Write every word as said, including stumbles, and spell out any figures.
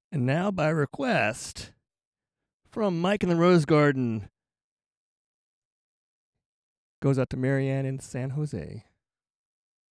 And now, by request from Mike in the Rose Garden, goes out to Marianne in San Jose.